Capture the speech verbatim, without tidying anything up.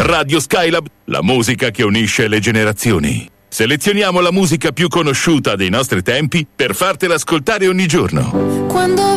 Radio Skylab, la musica che unisce le generazioni. Selezioniamo la musica più conosciuta dei nostri tempi per fartela ascoltare ogni giorno. Quando